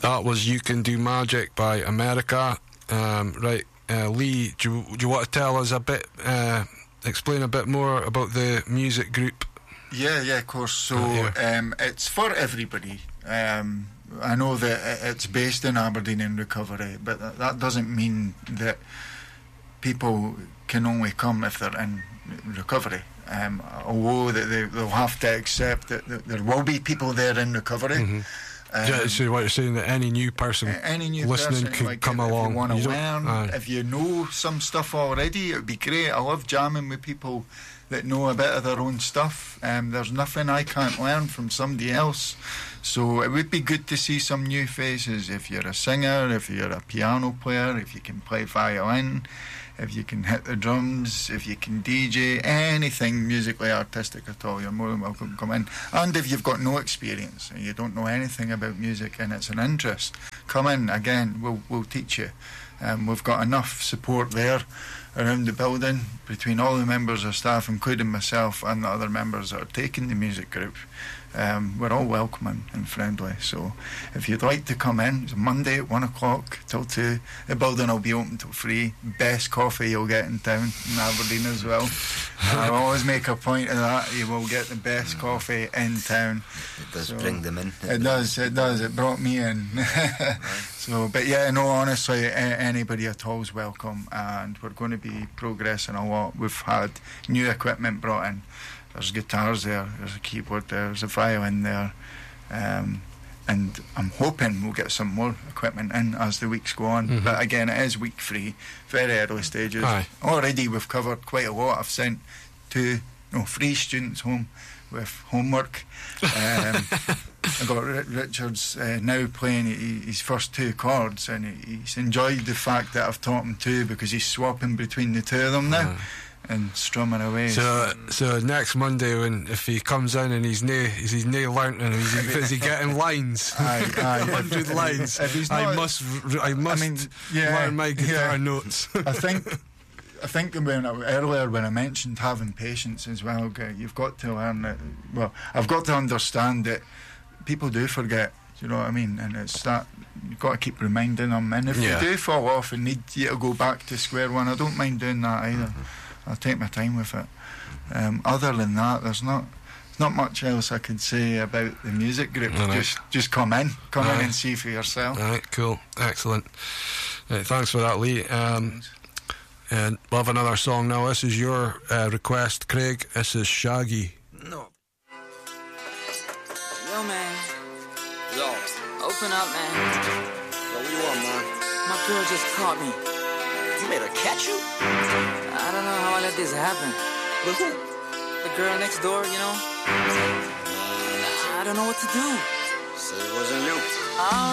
That was You Can Do Magic by America. Right, Lee, do you want to tell us a bit, explain a bit more about the music group? Yeah, of course. So it's for everybody. I know that it's based in Aberdeen in recovery, but that doesn't mean that people can only come if they're in recovery. Although they'll have to accept that there will be people there in recovery. Mm-hmm. So what you're saying, that any new person listening could come along. If you want to learn, if you know some stuff already, it would be great. I love jamming with people that know a bit of their own stuff. There's nothing I can't learn from somebody else. So it would be good to see some new faces. If you're a singer, if you're a piano player, if you can play violin, if you can hit the drums, if you can DJ, anything musically artistic at all, you're more than welcome to come in. And if you've got no experience and you don't know anything about music and it's an interest, come in. Again, we'll teach you. We've got enough support there around the building between all the members of staff, including myself and the other members that are taking the music group. We're all welcoming and friendly, so if you'd like to come in, it's Monday at 1 o'clock till 2. The building will be open till 3. Best coffee you'll get in town, in Aberdeen as well. I always make a point of that. You will get the best coffee in town. It does bring them in. It does. It brought me in. So, but yeah, no, honestly, anybody at all is welcome, and we're going to be progressing a lot. We've had new equipment brought in. There's guitars there, there's a keyboard there, there's a violin there, and I'm hoping we'll get some more equipment in as the weeks go on. But again, it is week 3, very early stages. Already we've covered quite a lot. I've sent 3 students home with homework. I got Richard's now playing his first 2 chords, and he's enjoyed the fact that I've taught him 2, because he's swapping between the 2 of them now. And strumming away. So next Monday, if he comes in and he's nae learnt, and is he getting lines? 100 lines. I must learn my guitar notes. I think earlier when I mentioned having patience as well, you've got to learn that. Well, I've got to understand that people do forget. Do you know what I mean? And it's that you've got to keep reminding them. And if you do fall off and need you to go back to square one, I don't mind doing that either. I'll take my time with it. Other than that, there's not much else I could say about the music group. Just come in and see for yourself. All right, cool, excellent. Right, thanks for that, Lee. And we'll have another song now. This is your request, Craig. This is Shaggy. No. Yo, man. Yo. Open up, man. Yo, what you want, man? My girl just caught me. You made her catch you? I don't know how I let this happen. But who? The girl next door, you know? I don't know what to do. So it wasn't you.